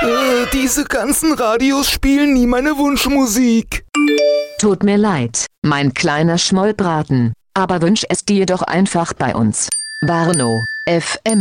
Diese ganzen Radios spielen nie meine Wunschmusik. Tut mir leid, mein kleiner Schmollbraten, aber wünsch es dir doch einfach bei uns. Warnow, FM.